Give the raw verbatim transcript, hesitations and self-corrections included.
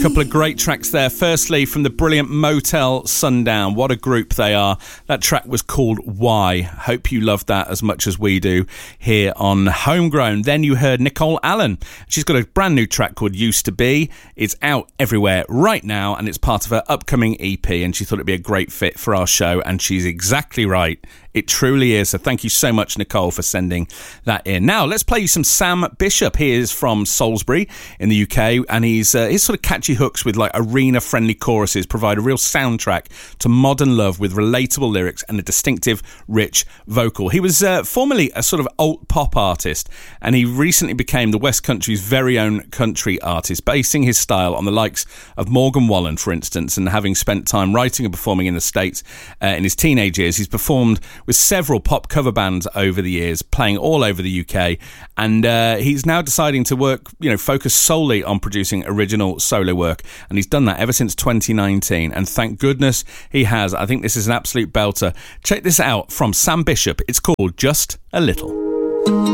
couple of great tracks there. Firstly, from the brilliant Motel Sundown. What a group they are. That track was called Why. Hope you loved that as much as we do here on Homegrown. Then you heard Nicole Allen. She's got a brand new track called Used to Be. It's out everywhere right now, and it's part of her upcoming E P, and she thought it'd be a great fit for our show, and she's exactly right. It truly is. So thank you so much, Nicole, for sending that in. Now, let's play you some Sam Bishop. He is from Salisbury in the U K, and he's uh, his sort of catchy hooks with like arena-friendly choruses provide a real soundtrack to modern love with relatable lyrics and a distinctive, rich vocal. He was uh, formerly a sort of alt pop artist, and he recently became the West Country's very own country artist, basing his style on the likes of Morgan Wallen, for instance, and having spent time writing and performing in the States uh, in his teenage years, he's performed with several pop cover bands over the years, playing all over the U K, and uh, he's now deciding to work, you know, focus solely on producing original solo work, and he's done that ever since twenty nineteen, and thank goodness he has. I think this is an absolute belter. Check this out from Sam Bishop. It's called Just a Little.